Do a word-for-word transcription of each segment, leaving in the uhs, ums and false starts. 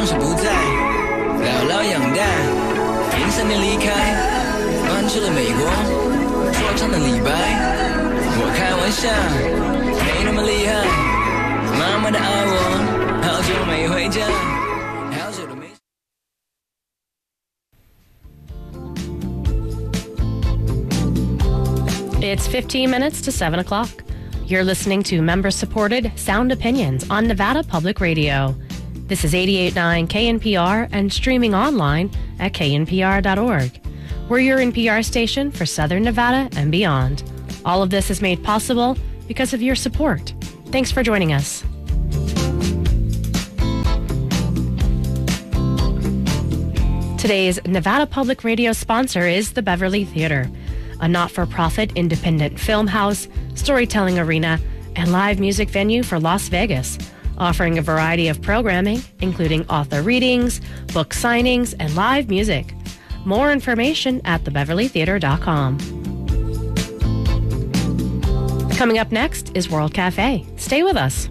总是不在，姥姥养大，零三年离开，搬去了美国，说唱的李白，我开玩笑，没那么厉害，妈妈的爱我，好久没回家，好久都没。 It's fifteen minutes to seven o'clock. You're listening to member-supported Sound Opinions on Nevada Public Radio. This is eighty-eight point nine K N P R and streaming online at K N P R dot org. We're your N P R station for Southern Nevada and beyond. All of this is made possible because of your support. Thanks for joining us. Today's Nevada Public Radio sponsor is the Beverly Theater, a not-for-profit independent film house, storytelling arena, and live music venue for Las Vegas, offering a variety of programming, including author readings, book signings, and live music. More information at the beverly theater dot com. Coming up next is World Cafe. Stay with us.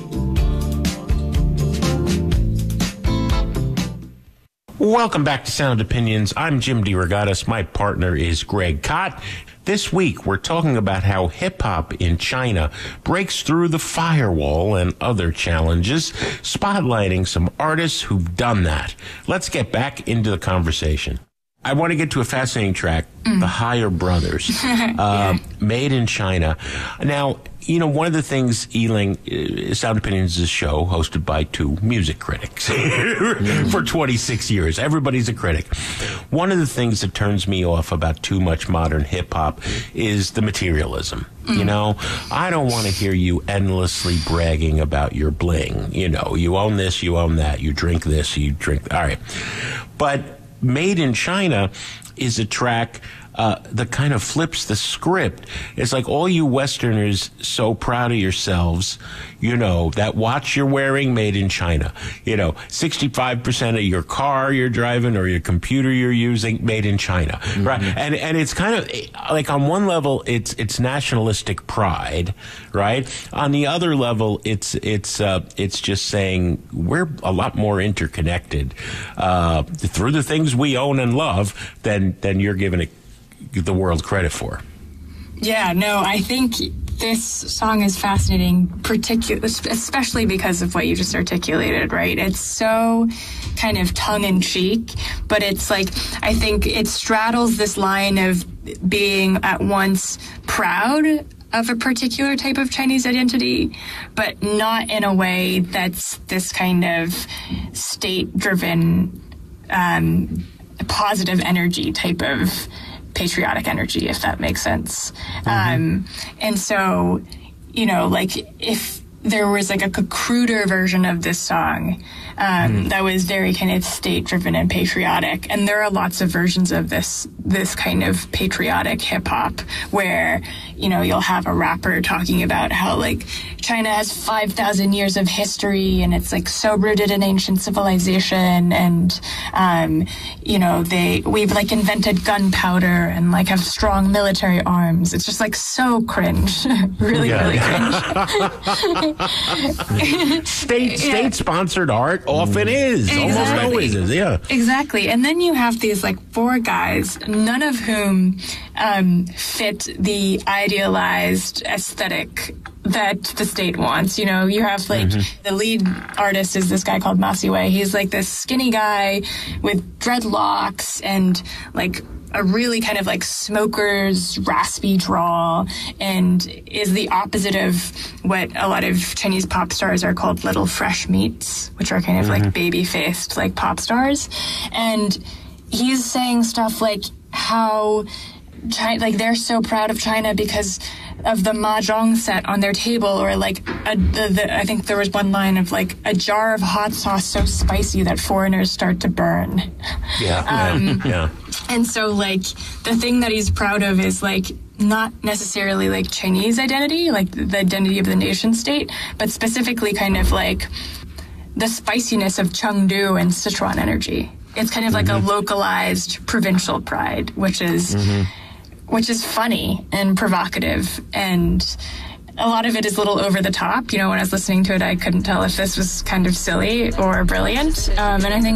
Welcome back to Sound Opinions. I'm Jim DeRogatis. My partner is Greg Kot. This week, we're talking about how hip-hop in China breaks through the firewall and other challenges, spotlighting some artists who've done that. Let's get back into the conversation. I want to get to a fascinating track, mm. the Higher Brothers, uh, yeah. Made in China. Now, you know, one of the things, Ealing, uh, Sound Opinions is a show hosted by two music critics mm. for twenty-six years. Everybody's a critic. One of the things that turns me off about too much modern hip-hop is the materialism. Mm. You know, I don't want to hear you endlessly bragging about your bling. You know, you own this, you own that, you drink this, you drink... All right. But Made in China is a track uh, that kind of flips the script. It's like all you Westerners so proud of yourselves, you know, that watch you're wearing made in China. You know, sixty-five percent of your car you're driving or your computer you're using made in China. Mm-hmm. Right? And and it's kind of like on one level it's it's nationalistic pride, right? On the other level it's it's uh, it's just saying we're a lot more interconnected uh, through the things we own and love than than you're giving it the world credit for. Yeah, no, I think this song is fascinating, particularly, especially because of what you just articulated, right? It's so kind of tongue-in-cheek, but it's like, I think it straddles this line of being at once proud of a particular type of Chinese identity, but not in a way that's this kind of state-driven, um, positive energy type of patriotic energy, if that makes sense. Mm-hmm. Um, and so, you know, like if there was like a cruder version of this song um, mm. that was very kind of state-driven and patriotic, and there are lots of versions of this this kind of patriotic hip-hop where, you know, you'll have a rapper talking about how like China has five thousand years of history and it's like so rooted in ancient civilization, and um, you know, they we've like invented gunpowder and like have strong military arms. It's just like so cringe. really yeah. really cringe. state state sponsored art often is. Exactly. Almost always is, yeah. Exactly. And then you have these like four guys, none of whom um, fit the idealized aesthetic that the state wants. You know, you have like mm-hmm. the lead artist is this guy called Ma Siwei. He's like this skinny guy with dreadlocks and like a really kind of like smoker's raspy drawl, and is the opposite of what a lot of Chinese pop stars are called little fresh meats, which are kind of mm-hmm. like baby-faced like pop stars. And he's saying stuff like how China, like they're so proud of China because of the mahjong set on their table, or like a, the, the, I think there was one line of like a jar of hot sauce so spicy that foreigners start to burn. Yeah, um, yeah. And so like the thing that he's proud of is like not necessarily like Chinese identity, like the identity of the nation state, but specifically kind of like the spiciness of Chengdu and Sichuan energy. It's kind of like mm-hmm. a localized provincial pride, which is mm-hmm. which is funny and provocative and a lot of it is a little over the top. You know, when I was listening to it, I couldn't tell if this was kind of silly or brilliant. Um, and I think